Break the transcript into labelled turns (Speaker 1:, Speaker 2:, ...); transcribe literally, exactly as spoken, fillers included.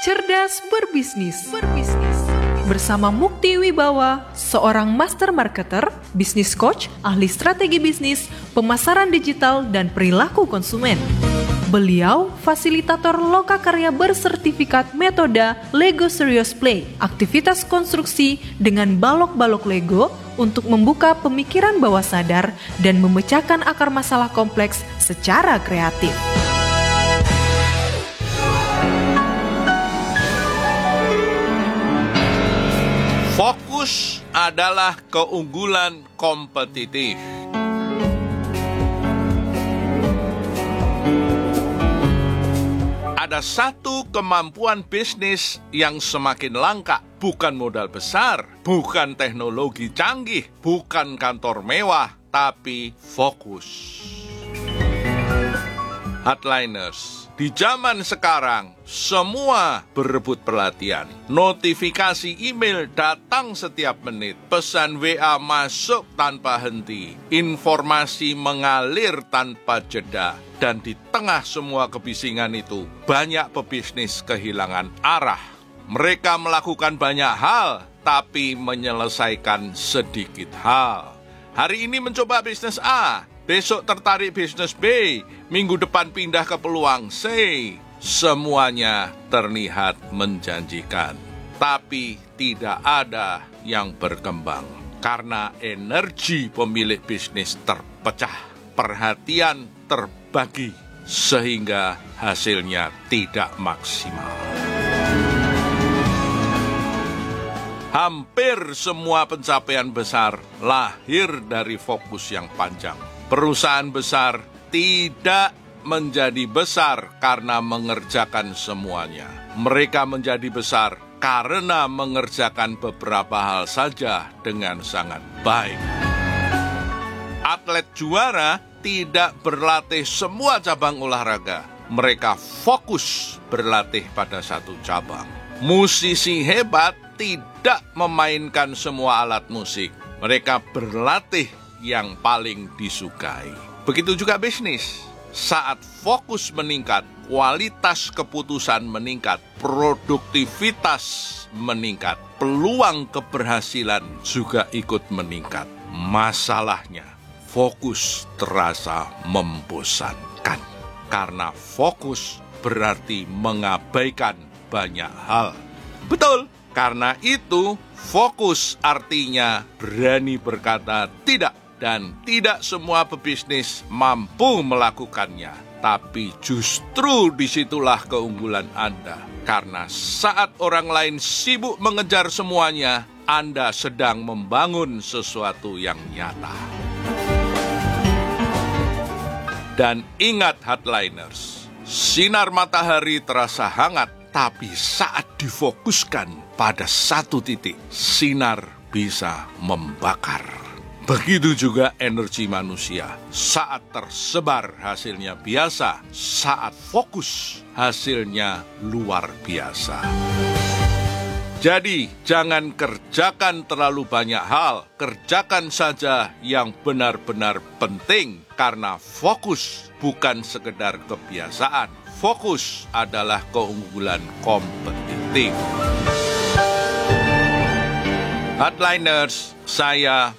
Speaker 1: Cerdas berbisnis. Berbisnis. Bersama Mukti Wibawa, seorang master marketer, bisnis coach, ahli strategi bisnis, pemasaran digital, dan perilaku konsumen. Beliau fasilitator lokakarya bersertifikat metode Lego Serious Play, aktivitas konstruksi dengan balok-balok Lego untuk membuka pemikiran bawah sadar dan memecahkan akar masalah kompleks secara kreatif.
Speaker 2: Fokus adalah keunggulan kompetitif. Ada satu kemampuan bisnis yang semakin langka, bukan modal besar, bukan teknologi canggih, bukan kantor mewah, tapi fokus. Hardliners, di zaman sekarang, semua berebut perhatian. Notifikasi email datang setiap menit, pesan W A masuk tanpa henti, informasi mengalir tanpa jeda. Dan di tengah semua kebisingan itu, banyak pebisnis kehilangan arah. Mereka melakukan banyak hal, tapi menyelesaikan sedikit hal. Hari ini mencoba bisnis A, besok tertarik bisnis B, minggu depan pindah ke peluang C. Semuanya terlihat menjanjikan, tapi tidak ada yang berkembang. Karena energi pemilik bisnis terpecah, perhatian terbagi, sehingga hasilnya tidak maksimal. Hampir semua pencapaian besar lahir dari fokus yang panjang. Perusahaan besar tidak menjadi besar karena mengerjakan semuanya. Mereka menjadi besar karena mengerjakan beberapa hal saja dengan sangat baik. Atlet juara tidak berlatih semua cabang olahraga. Mereka fokus berlatih pada satu cabang. Musisi hebat tidak memainkan semua alat musik. Mereka berlatih yang paling disukai. Begitu juga bisnis. Saat fokus meningkat, kualitas keputusan meningkat, produktivitas meningkat, peluang keberhasilan juga ikut meningkat. Masalahnya, fokus terasa membosankan. Karena fokus berarti mengabaikan banyak hal. Betul, karena itu fokus artinya berani berkata tidak. Dan tidak semua pebisnis mampu melakukannya. Tapi justru disitulah keunggulan Anda. Karena saat orang lain sibuk mengejar semuanya, Anda sedang membangun sesuatu yang nyata. Dan ingat hardliners, sinar matahari terasa hangat, tapi saat difokuskan pada satu titik, sinar bisa membakar. Begitu juga energi manusia. Saat tersebar hasilnya biasa, saat fokus hasilnya luar biasa. Jadi jangan kerjakan terlalu banyak hal, kerjakan saja yang benar-benar penting. Karena fokus bukan sekedar kebiasaan, fokus adalah keunggulan kompetitif. Hardliners, saya